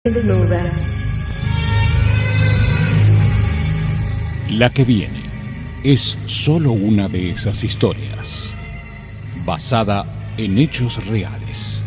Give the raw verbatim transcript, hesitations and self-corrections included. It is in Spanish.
Desnuda. La que viene es solo una de esas historias, basada en hechos reales.